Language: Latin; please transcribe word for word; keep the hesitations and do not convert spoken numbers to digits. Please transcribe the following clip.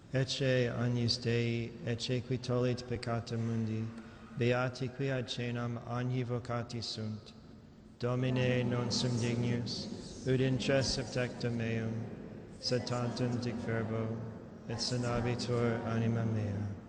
Ecce agnus Dei, ecce qui tollit peccata mundi, beati qui ad cenam agni vocati sunt. Domine non sum dignus, ut intres septecta meum, sed tantum dic verbo, et sanabitur anima mea.